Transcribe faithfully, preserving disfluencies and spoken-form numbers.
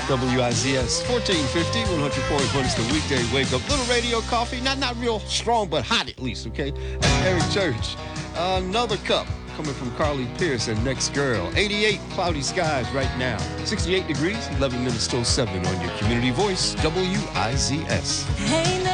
W I Z S fourteen fifty, one hundred point one is the weekday wake up. Little radio coffee, not not real strong, but hot at least, okay? That's Eric Church. Another cup coming from Carly Pierce and Next Girl. eighty-eight cloudy skies right now. sixty-eight degrees, eleven minutes till seven on your community voice, W I Z S. Hey,